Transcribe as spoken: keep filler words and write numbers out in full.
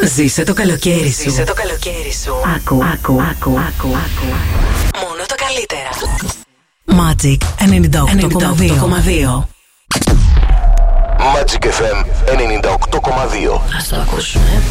Ζήσε το καλοκαίρι σου. Ζήσε το καλοκαίρι σου. Άκου, άκου, άκου, άκου, άκου. Μόνο τα καλύτερα. Magic ενενήντα οκτώ κόμμα δύο. Magic εφ εμ ενενήντα οκτώ κόμμα δύο. Ας το ακούσουμε.